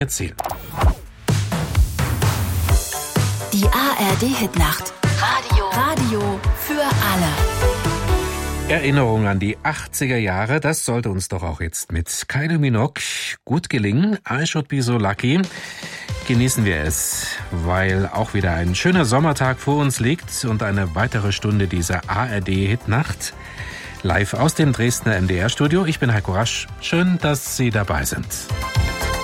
erzählen. Die ARD-Hitnacht. Radio für alle. Erinnerung an die 80er Jahre, das sollte uns doch auch jetzt mit Kylie Minogue gut gelingen. I Should Be So Lucky. Genießen wir es, weil auch wieder ein schöner Sommertag vor uns liegt und eine weitere Stunde dieser ARD-Hitnacht. Live aus dem Dresdner MDR-Studio. Ich bin Heiko Rasch. Schön, dass Sie dabei sind.